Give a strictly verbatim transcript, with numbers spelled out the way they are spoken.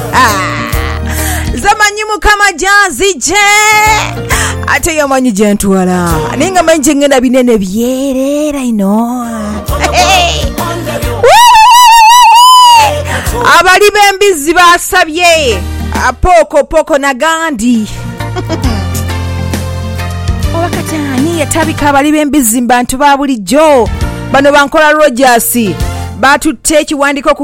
zamanyi mukama janzije ate yamanyi gentwala ninga manyi ngenda binene byerera ino. Abali b'embizi basabye apoko poko na gandi owakatani yatabika abali b'embizi bantu ba bulijjo bano bankola Rogers batutte ekiwandiko ku